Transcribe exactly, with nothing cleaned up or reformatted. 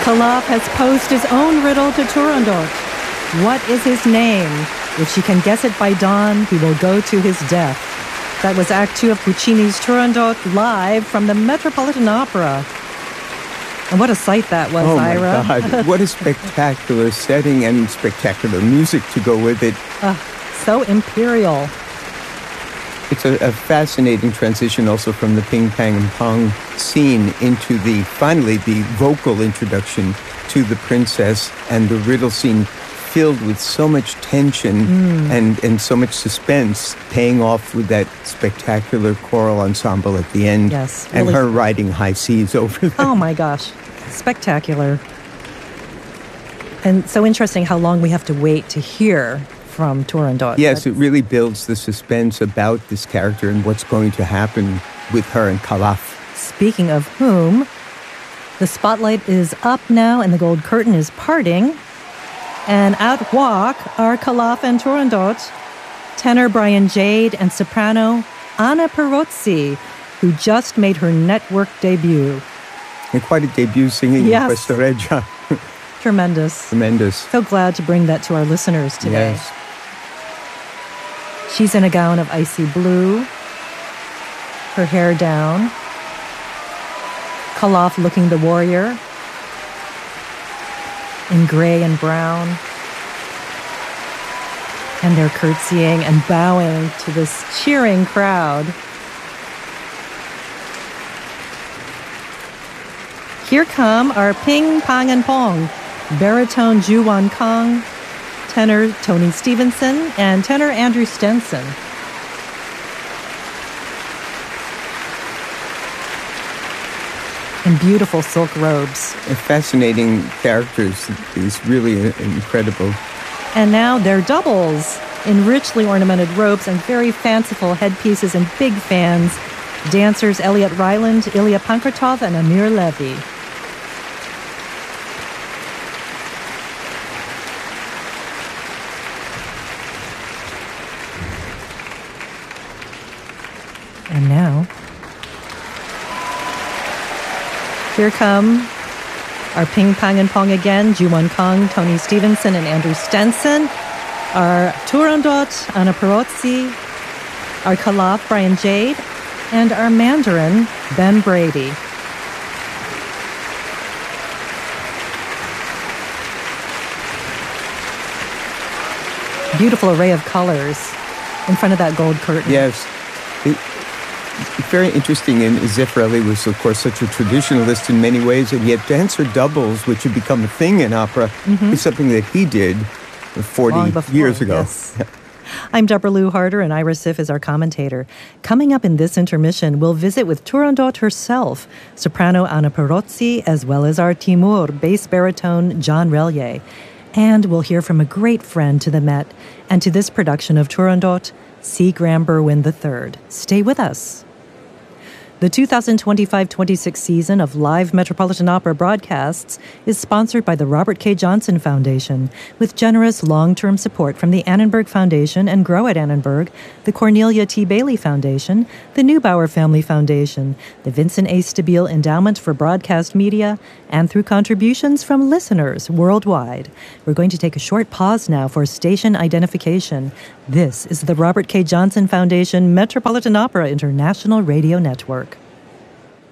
Calaf has posed his own riddle to Turandot. What is his name? If she can guess it by dawn, he will go to his death. That was Act Two of Puccini's Turandot, live from the Metropolitan Opera. And what a sight that was, oh Ira. Oh, my God. What a spectacular setting and spectacular music to go with it. Uh, so imperial. It's a, a fascinating transition also from the Ping Pang and Pong scene into the, finally, the vocal introduction to the princess and the riddle scene filled with so much tension mm. and, and so much suspense, paying off with that spectacular choral ensemble at the end. Yes. And really. her riding high seas over there. Oh, my gosh. Spectacular. And so interesting how long we have to wait to hear from Turandot. Yes, That's... it really builds the suspense about this character and what's going to happen with her and Calaf. Speaking of whom, the spotlight is up now and the gold curtain is parting. And out walk are Calaf and Turandot, tenor Brian Jade and soprano Anna Perozzi, who just made her network debut. And quite a debut singing yes. in Questa Regia. Tremendous. Tremendous. So glad to bring that to our listeners today. Yes. She's in a gown of icy blue, her hair down. Calaf looking the warrior in gray and brown. And they're curtsying and bowing to this cheering crowd. Here come our Ping Pang and Pong, baritone Ju Wan Kang, tenor Tony Stevenson, and tenor Andrew Stenson. In beautiful silk robes. And fascinating characters. It's really incredible. And now they're doubles in richly ornamented robes and very fanciful headpieces and big fans. Dancers Elliot Ryland, Ilya Pankratov, and Amir Levy. And now, here come our Ping Pang and Pong again, Ju Wan Kang, Tony Stevenson, and Andrew Stenson. Our Turandot, Anna Perozzi. Our Calaf, Brian Jade. And our Mandarin, Ben Brady. Beautiful array of colors in front of that gold curtain. Yes. It, it's very interesting, and Zeffirelli was, of course, such a traditionalist in many ways, and yet dancer doubles, which had become a thing in opera, mm-hmm. is something that he did forty before, years ago. Yes. I'm Deborah Lou Harder, and Ira Sif is our commentator. Coming up in this intermission, we'll visit with Turandot herself, soprano Anna Perozzi, as well as our Timur, bass baritone John Relier. And we'll hear from a great friend to the Met and to this production of Turandot, C. Graham Berwin the third. Stay with us. The two thousand twenty-five twenty-six season of live Metropolitan Opera broadcasts is sponsored by the Robert K. Johnson Foundation, with generous long-term support from the Annenberg Foundation and Grow at Annenberg, the Cornelia T. Bailey Foundation, the Neubauer Family Foundation, the Vincent A. Stabile Endowment for Broadcast Media, and through contributions from listeners worldwide. We're going to take a short pause now for station identification. This is the Robert K. Johnson Foundation Metropolitan Opera International Radio Network.